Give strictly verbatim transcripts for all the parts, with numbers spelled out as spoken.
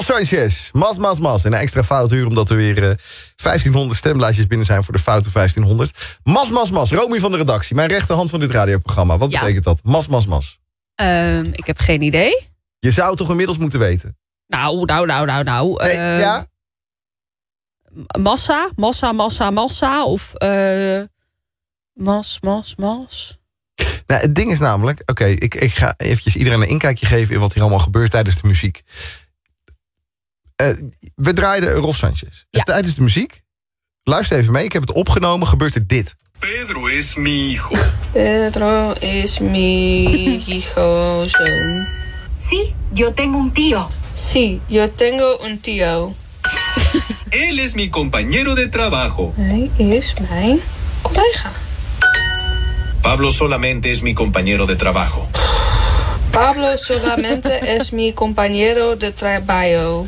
Rolf Sanchez, mas, mas, mas. En een extra foutuur omdat er weer uh, vijftienhonderd stemlijstjes binnen zijn voor de foute vijftienhonderd. Mas, mas, mas. Romy van de redactie, mijn rechterhand van dit radioprogramma. Wat ja. betekent dat? Mas, mas, mas. Um, ik heb geen idee. Je zou het toch inmiddels moeten weten? Nou, nou, nou, nou, nou. Nee, uh, ja? Massa, massa, massa, massa. Of uh, mas, mas, mas. Nou, het ding is namelijk... Oké, okay, ik, ik ga eventjes iedereen een inkijkje geven in wat hier allemaal gebeurt tijdens de muziek. Uh, we draaiden Rolf Sanchez. Ja. Tijdens de muziek, luister even mee, ik heb het opgenomen, gebeurt er dit. Pedro es mi hijo. Pedro es mi hijo. Zoon. Sí, yo tengo un tío. Sí, yo tengo un tío. Él es mi compañero de trabajo. Hij is mijn collega. Pablo solamente es mi compañero de trabajo. Pablo solamente es mi compañero de trabajo.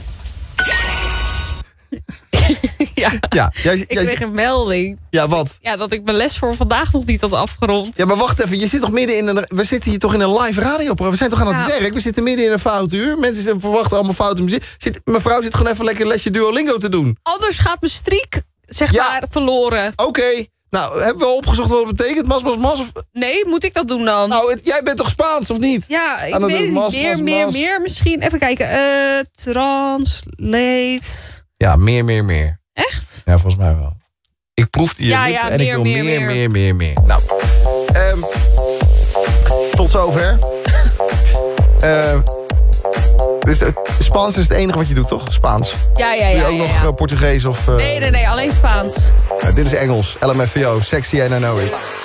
Ja, ja jij, ik jij, kreeg een melding. Ja, wat? Ja, dat ik mijn les voor vandaag nog niet had afgerond. Ja, maar wacht even, je zit toch midden in een... We zitten hier toch in een live radioprogramma. We zijn toch aan het ja. werk? We zitten midden in een foutuur. Mensen verwachten allemaal foute muziek. Zit, mevrouw zit gewoon even lekker een lesje Duolingo te doen. Anders gaat mijn streak, zeg ja. maar, verloren. Oké. Okay. Nou, hebben we al opgezocht wat het betekent? Mas, mas, mas? Of... Nee, moet ik dat doen dan? Nou, het, jij bent toch Spaans, of niet? Ja, ik weet het niet. Meer, meer, meer misschien. Even kijken. Uh, translate. Ja, meer, meer, meer. Echt? Ja, volgens mij wel. Ik proefde je ja, lippen ja, en meer, ik wil meer, meer, meer, meer, meer, meer. Nou, um, tot zover. uh, dus, uh, Spaans is het enige wat je doet, toch? Spaans. Ja, ja, ja. Doe je ook ja, nog ja. Uh, Portugees of... Uh... Nee, nee, nee, alleen Spaans. Uh, dit is Engels. L M F A O, Sexy and I Know It.